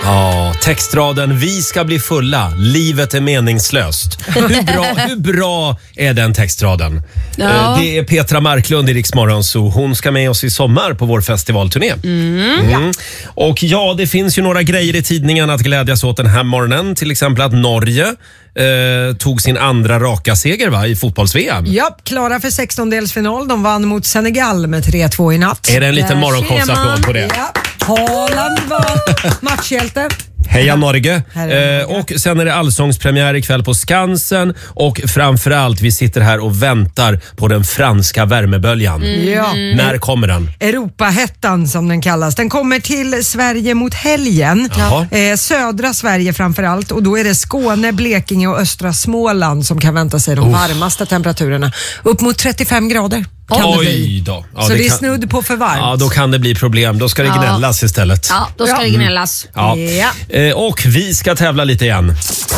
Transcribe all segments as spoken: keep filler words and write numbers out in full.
Ja, textraden "Vi ska bli fulla, livet är meningslöst". Hur bra, hur bra är den textraden? Ja. Det är Petra Marklund i Rix Morgon, så hon ska med oss i sommar på vår festivalturné. Mm. Mm. Och ja, det finns ju några grejer i tidningen att glädjas åt den här morgonen. Till exempel att Norge eh, tog sin andra raka seger va, i fotbolls-V M. Ja, klara för sextondelsfinal. De vann mot Senegal med tre två i natt. Är det en liten morgonshowsapplåd på det? Ja. Haaland var matchhjälte. Heja Norge! Norge. Eh, och sen är det allsångspremiär ikväll på Skansen. Och framförallt, vi sitter här och väntar på den franska värmeböljan. Mm. Ja. När kommer den? Europahettan som den kallas. Den kommer till Sverige mot helgen. Eh, södra Sverige framförallt. Och då är det Skåne, Blekinge och östra Småland som kan vänta sig de oh. varmaste temperaturerna. Upp mot trettiofem grader. Oj då. Ja, så det, det är kan... snudd på för varmt. Ja, då kan det bli problem. Då ska det gnällas ja. istället. Ja, då ska ja. det gnällas. Ja. Ja. Eh, och vi ska tävla lite igen.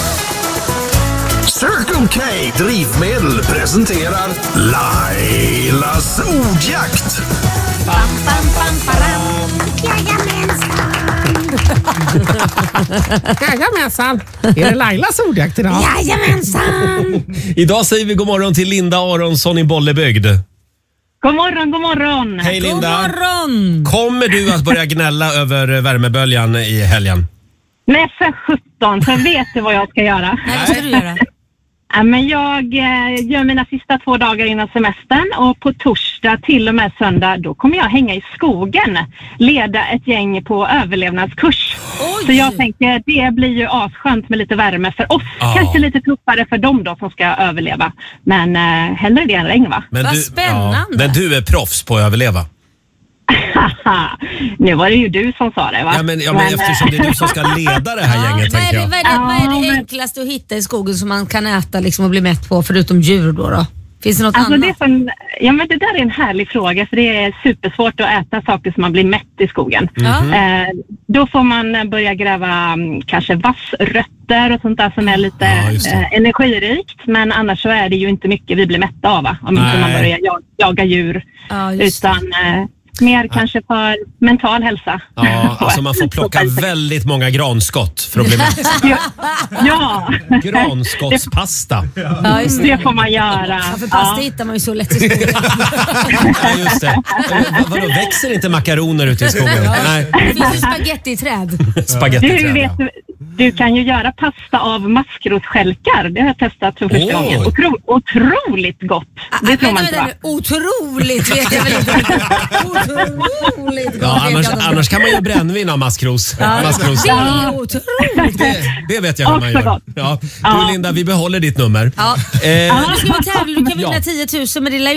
Circle K Drivmedel presenterar Lailas ordjakt. Bam, bam, bam, bam. Jajamensan. Är det Lailas ordjakt idag? Jajamensan. Idag säger vi god morgon till Linda Aronsson i Bollebygd. God morgon, god morgon. Hej Linda. God morgon. Kommer du att börja gnälla över värmeböljan i helgen? Nej, för sjutton, så vet du vad jag ska göra. Nej, vad ska du göra? Ja, men jag eh, gör mina sista två dagar innan semestern och på torsdag till och med söndag då kommer jag hänga i skogen, leda ett gäng på överlevnadskurs. Oj. Så jag tänker det blir ju asskönt med lite värme för oss, ah. kanske lite tuffare för dem då som ska överleva, men eh, hellre det än regn va? Men vad du, spännande. Ja, men du är proffs på att överleva. Nu var det ju du som sa det va? Ja men, ja, men eftersom det är du som ska leda det här gänget vad, är tänker det, jag. vad, är det, vad är det enklaste att hitta i skogen som man kan äta liksom, och bli mätt på förutom djur då? då? Finns det något alltså, annat? Det, är som, ja, men det där är en härlig fråga för det är supersvårt att äta saker som man blir mätt i skogen. Mm. Eh, då får man börja gräva um, kanske vassrötter och sånt där som är lite ja, eh, energirikt. Men annars så är det ju inte mycket vi blir mätta av va? Om Nej. inte man börjar jag, jaga djur. Ja, utan eh, mer ja. kanske för mental hälsa. Ja, alltså man får plocka väldigt många granskott för att bli mätt. Ja. ja. Granskottspasta. Ja, just det. det får man göra. Ja, för pasta ja. hittar man ju så lätt i skogen. Ja, just det. Vadå, växer inte makaroner ute i skogen? Ja. Nej. Det finns ju spagettiträd. Spagettiträd. Du, vet, du kan ju göra pasta av maskrosstjälkar. Det har jag testat för första oh. gången. Otro, otroligt gott. Det ah, tror man inte va? Otroligt vet jag väl inte. Otroligt gott. Ja, annars, annars kan man ju brännvin av maskros. Ja, maskros. det är otroligt. Det, det vet jag hur man gör. Ja. Du Linda, vi behåller ditt nummer. Ja. Eh, ja, nu ska vi tävla. Du kan vinna ja. tio tusen med din